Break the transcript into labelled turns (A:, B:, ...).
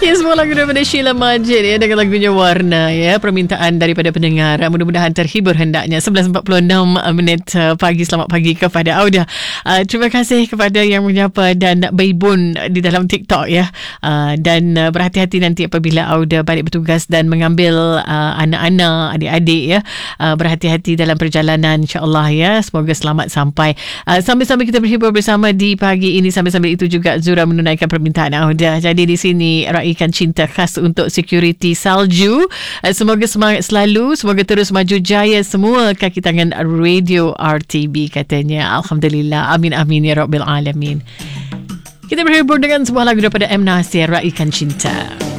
A: Ya, semua lagu daripada Sheila Majid ya, dengan lagunya Warna ya, permintaan daripada pendengar. Mudah-mudahan terhibur hendaknya. 11.46 minit pagi. Selamat pagi kepada Auda. Terima kasih kepada yang menyapa dan beibun di dalam TikTok ya. Dan berhati-hati nanti apabila Auda balik bertugas dan mengambil anak-anak, adik-adik ya. Berhati-hati dalam perjalanan, insya-Allah ya. Semoga selamat sampai. Sambil-sambil kita berhibur bersama di pagi ini, sambil-sambil itu juga Zura menunaikan permintaan Auda. Jadi di sini raikan cinta khas untuk security salju. Semoga semangat selalu, semoga terus maju jaya semua kaki tangan radio RTB katanya. Alhamdulillah, amin amin ya rabbil alamin. Kita berhibur dengan sebuah lagu daripada M. Nasir, Raikan Cinta.